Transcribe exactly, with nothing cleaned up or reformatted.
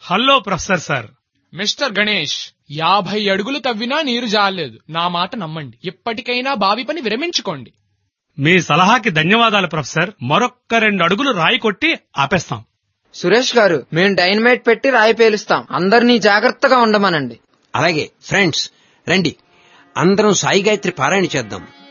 Hello professor sir. Mister Ganesh, యాభై అడుగులు తవ్వినా నీరు జారలేదు. నా మాట నమ్మండి. ఇప్పటికైనా బావి పని విరమించుకోండి. మీ సలహాకి ధన్యవాదాలు ప్రొఫెసర్. మరొక్క రెండు అడుగులు రాయి కొట్టి ఆపేస్తాం. సురేష్ గారు, మేము డైనమైట్ పెట్టి రాయి పేలుస్తాం. అందరినీ జాగ్రత్తగా ఉండమనండి. అలాగే ఫ్రెండ్స్, రండి అందరం సాయి గాయత్రి పారాయణ చేద్దాం.